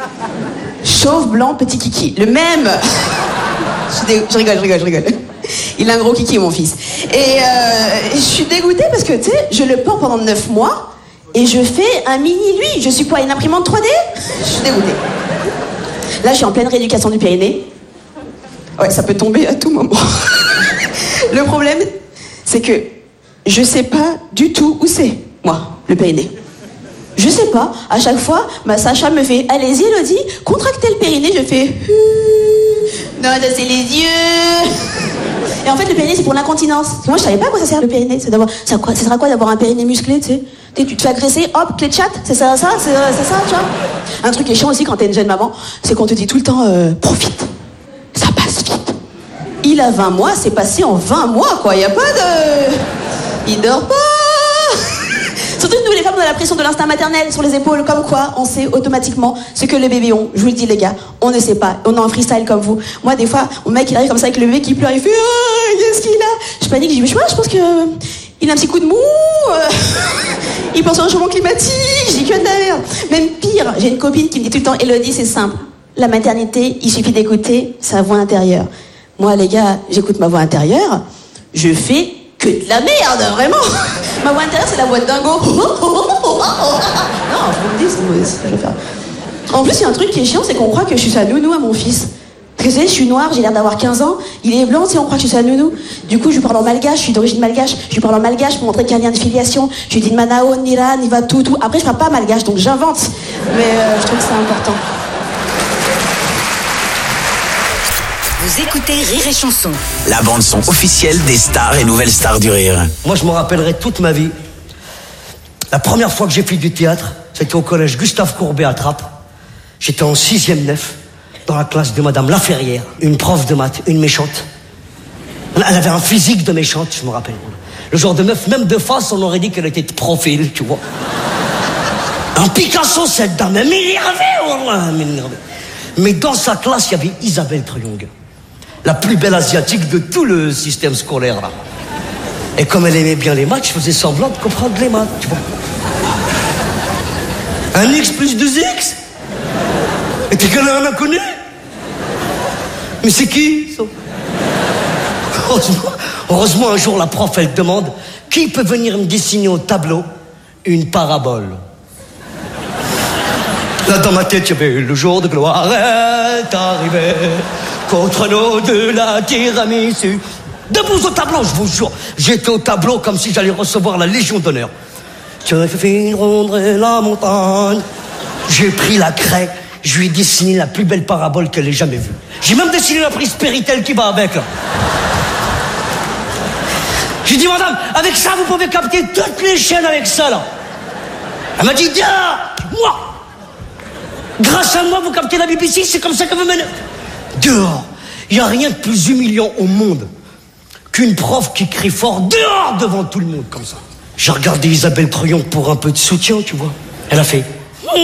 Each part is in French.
Chauve, blanc, petit kiki. Le même. Je rigole. Il a un gros kiki, mon fils. Et je suis dégoûtée parce que, tu sais, je le porte pendant 9 mois et je fais un mini lui. Je suis quoi, une imprimante 3D? Je suis dégoûtée. Là, je suis en pleine rééducation du périnée. Ouais, ça peut tomber à tout moment. Le problème, c'est que je sais pas du tout où c'est, moi, le périnée. Je sais pas. À chaque fois, ma Sacha me fait « Allez-y, Elodie, contractez le périnée. » Je fais « Non, ça c'est les yeux. » Et en fait, le périnée, c'est pour l'incontinence. Moi, je savais pas à quoi ça sert, le périnée. Ça sert à quoi d'avoir un périnée musclé, tu sais? Tu te fais agresser, hop, clé de chatte. C'est ça, c'est ça, tu vois? Un truc qui est chiant aussi quand t'es une jeune maman, c'est qu'on te dit tout le temps profite. Ça passe vite. Il a 20 mois, c'est passé en 20 mois, quoi. Y a pas de... Il dort pas. Surtout que nous, les femmes, on a la pression de l'instinct maternel sur les épaules, comme quoi on sait automatiquement ce que les bébés ont. Je vous le dis, les gars, on ne sait pas. On est en freestyle comme vous. Moi, des fois, mon mec, il arrive comme ça avec le bébé qui pleure, il fait « Ah, qu'est-ce qu'il a ?» Je panique, je dis « Mais je pense que il a un petit coup de mou. Il pense au changement climatique. » Je dis que de la merde. Même pire, j'ai une copine qui me dit tout le temps « Elodie, c'est simple. La maternité, il suffit d'écouter sa voix intérieure. » Moi, les gars, j'écoute ma voix intérieure. Je fais que de la merde, vraiment. Ma voix intérieure, c'est la voix de dingo. Non, je vous le dis, c'est mauvais, je vais faire. En plus, il y a un truc qui est chiant, c'est qu'on croit que je suis sa nounou à mon fils. Parce que vous savez, je suis noire, j'ai l'air d'avoir 15 ans, il est blanc, si on croit que je suis sa nounou. Du coup, je lui parle en malgache, je suis d'origine malgache, je lui parle en malgache pour montrer qu'il y a un lien de filiation. Je lui dis Manao, Nira, Niva, tout. Après, je parle pas malgache, donc j'invente. Mais je trouve que c'est important. Vous écoutez Rire et Chanson. La bande-son officielle des stars et nouvelles stars du rire. Moi, je me rappellerai toute ma vie. La première fois que j'ai fait du théâtre, c'était au collège Gustave Courbet à Trappes. J'étais en 6e nef, dans la classe de Madame Laferrière, une prof de maths, une méchante. Elle avait un physique de méchante, je me rappelle. Le genre de meuf, même de face, on aurait dit qu'elle était de profil, tu vois. Un Picasso, cette dame, elle m'énervait. Mais dans sa classe, il y avait Isabelle Truong, la plus belle asiatique de tout le système scolaire, là. Et comme elle aimait bien les maths, je faisais semblant de comprendre les maths, tu vois. Un X plus 2X? Et t'es qu'elle en a connu? Mais c'est qui, ça? Heureusement, un jour, la prof, elle demande qui peut venir me dessiner au tableau une parabole. Là, dans ma tête, il y avait le jour de gloire est arrivé contre nous de la tiramisu. Debout au tableau, je vous jure. J'étais au tableau comme si j'allais recevoir la Légion d'honneur. Tu as fait rondrer la montagne. J'ai pris la craie, je lui ai dessiné la plus belle parabole qu'elle ait jamais vue. J'ai même dessiné la prise Péritel qui va avec, là. J'ai dit, madame, avec ça, vous pouvez capter toutes les chaînes avec ça, là. Elle m'a dit, moi. Grâce à moi, vous captez la BBC, c'est comme ça que vous menez. Dehors, il n'y a rien de plus humiliant au monde qu'une prof qui crie fort dehors devant tout le monde, comme ça. J'ai regardé Isabelle Truong pour un peu de soutien, tu vois. Elle a fait...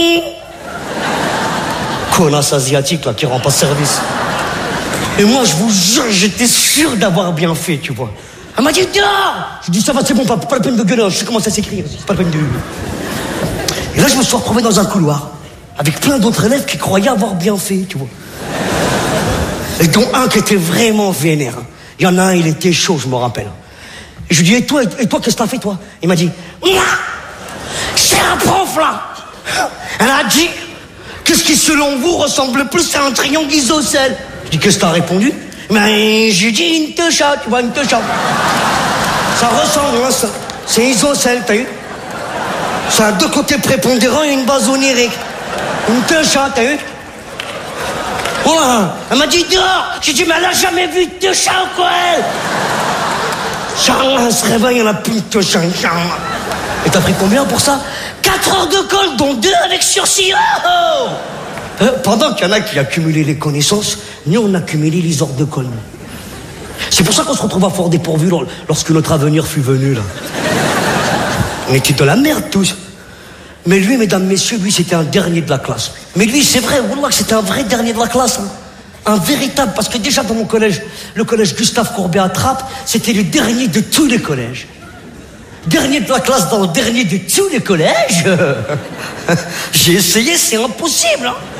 Connasse asiatique, là, qui rend pas service. Et moi, je vous jure, j'étais sûr d'avoir bien fait, tu vois. Elle m'a dit, dehors. Je dis, ça va, c'est bon, pas la peine de gueuler, je sais comment ça s'écrit, c'est pas la peine de... Et là, je me suis retrouvé dans un couloir avec plein d'autres élèves qui croyaient avoir bien fait, tu vois. Et dont un qui était vraiment vénère. Il y en a un, il était chaud, je me rappelle. Et je lui dis, et toi, qu'est-ce que t'as fait, toi? Il m'a dit, moi, c'est un prof, là. Elle a dit, qu'est-ce qui, selon vous, ressemble plus à un triangle isocèle? Je dis, qu'est-ce que t'as répondu? Mais j'ai dit, une techa, tu vois, une techa. Ça ressemble à ça. C'est isocèle, t'as vu? Ça a 2 côtés prépondérants et une base onirique. Une techa, t'as vu? Voilà. Elle m'a dit dehors. J'ai dit, mais elle a jamais vu de techa ou quoi, elle? Charles, elle se réveille, elle a plus de techa. Et t'as pris combien pour ça? 4 heures de colle, dont 2 avec sursis. Oh, pendant qu'il y en a qui accumulaient les connaissances, nous, on accumulait les heures de colle. C'est pour ça qu'on se retrouve à fort dépourvu lorsque notre avenir fut venu, là. On était de la merde, tous. Mais lui, mesdames, messieurs, lui, c'était un dernier de la classe. Mais lui, c'est vrai, que c'était un vrai dernier de la classe. Hein. Un véritable, parce que déjà dans mon collège, le collège Gustave Courbet à Trappes, c'était le dernier de tous les collèges. Dernier de la classe dans le dernier de tous les collèges. J'ai essayé, c'est impossible. Hein.